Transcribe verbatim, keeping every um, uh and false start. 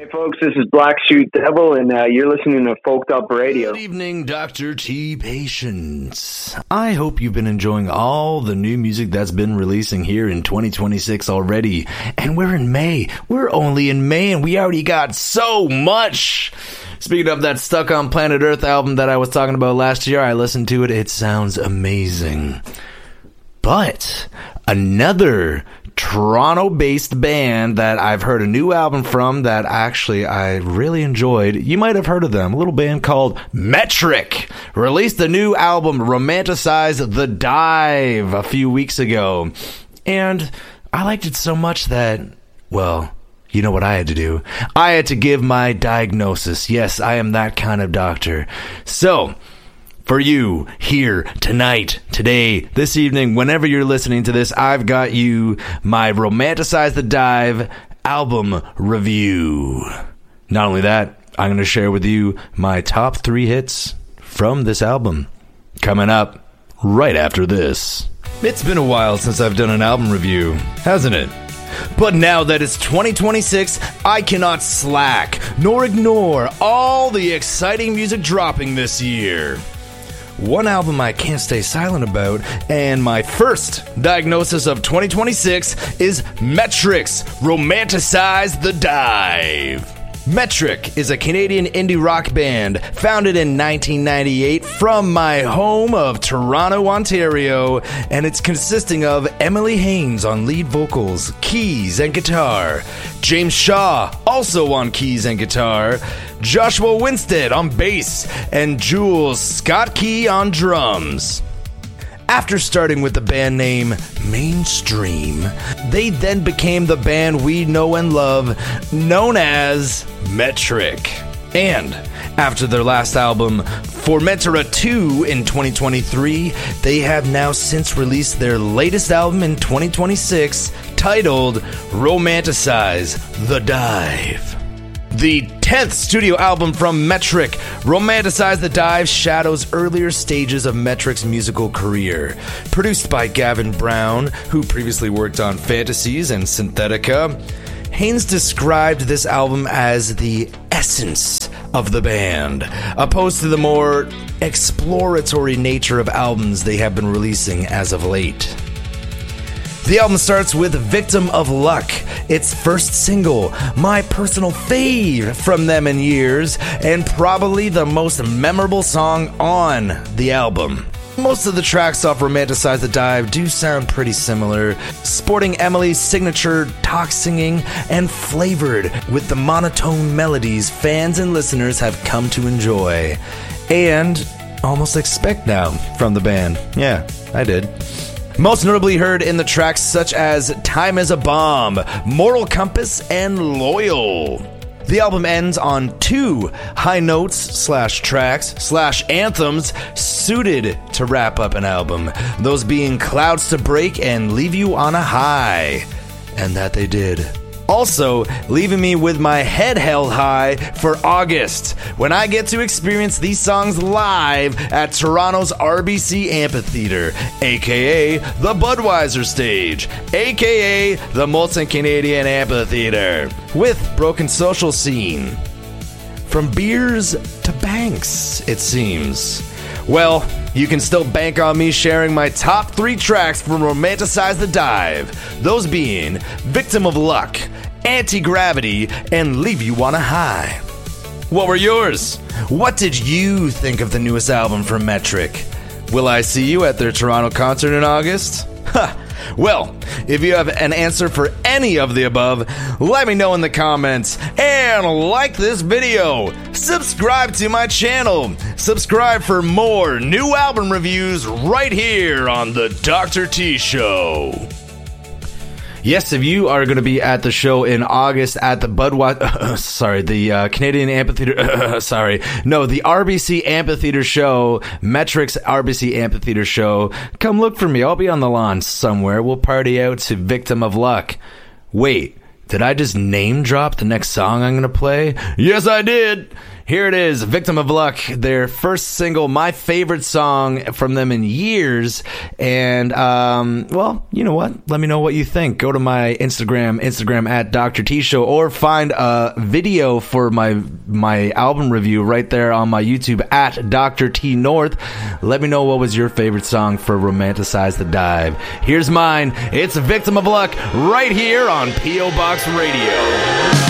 Hey folks, this is Black Suit Devil, and uh, you're listening to Folked Up Radio. Good evening, Doctor T Patience. I hope you've been enjoying all the new music that's been releasing here in twenty twenty-six already. And we're in May. We're only in May, and we already got so much. Speaking of that Stuck on Planet Earth album that I was talking about last year, I listened to it. It sounds amazing. But another Toronto-based band that I've heard a new album from that actually I really enjoyed. You might have heard of them. A little band called Metric released the new album Romanticize the Dive a few weeks ago. And I liked it so much that, well, you know what I had to do? I had to give my diagnosis. Yes, I am that kind of doctor. So, for you, here, tonight, today, this evening, whenever you're listening to this, I've got you my Romanticize the Dive album review. Not only that, I'm going to share with you my top three hits from this album. Coming up right after this. It's been a while since I've done an album review, hasn't it? But now that it's twenty twenty-six, I cannot slack nor ignore all the exciting music dropping this year. One album I can't stay silent about, and my first diagnosis of twenty twenty-six is Metric's Romanticize the Dive. Metric is a Canadian indie rock band founded in nineteen ninety-eight from my home of Toronto, Ontario, and it's consisting of Emily Haynes on lead vocals, keys, and guitar, James Shaw also on keys and guitar, Joshua Winstead on bass, and Jules Scott Key on drums. After starting with the band name Mainstream, they then became the band we know and love, known as Metric. And after their last album, Formentera two in twenty twenty-three, they have now since released their latest album in twenty twenty-six, titled Romanticize the Dive. The tenth studio album from Metric, Romanticize the Dive, shadows earlier stages of Metric's musical career. Produced by Gavin Brown, who previously worked on Fantasies and Synthetica, Haynes described this album as the essence of the band, opposed to the more exploratory nature of albums they have been releasing as of late. The album starts with Victim of Luck, its first single, my personal fave from them in years, and probably the most memorable song on the album. Most of the tracks off Romanticize the Dive do sound pretty similar, sporting Emily's signature talk singing and flavored with the monotone melodies fans and listeners have come to enjoy, and almost expect now from the band. Yeah, I did. Most notably heard in the tracks such as Time is a Bomb, Moral Compass, and Loyal. The album ends on two high notes slash tracks slash anthems suited to wrap up an album, those being Clouds to Break and Leave You on a High. And that they did. Also, leaving me with my head held high for August, when I get to experience these songs live at Toronto's R B C Amphitheatre, aka the Budweiser Stage, aka the Molson Canadian Amphitheatre, with Broken Social Scene. From beers to banks, it seems. Well, you can still bank on me sharing my top three tracks from Romanticize the Dive, those being Victim of Luck, Anti-Gravity, and Leave You on a High. What were yours? What did you think of the newest album from Metric? Will I see you at their Toronto concert in August? Ha! Well, if you have an answer for any of the above, let me know in the comments, and like this video, subscribe to my channel, subscribe for more new album reviews right here on the Doctor T Show. Yes, if you are going to be at the show in August at the Budweiser, uh, sorry, the uh, Canadian Amphitheatre, uh, sorry, no, the R B C Amphitheatre show, Metric's R B C Amphitheatre show, come look for me. I'll be on the lawn somewhere. We'll party out to Victim of Luck. Wait, did I just name drop the next song I'm going to play? Yes, I did. Here it is, Victim of Luck, their first single, my favorite song from them in years. And, um, well, you know what? Let me know what you think. Go to my Instagram, Instagram at Doctor T Show, or find a video for my my album review right there on my YouTube at Doctor T North. Let me know what was your favorite song for Romanticize the Dive. Here's mine. It's Victim of Luck right here on P O Box Radio.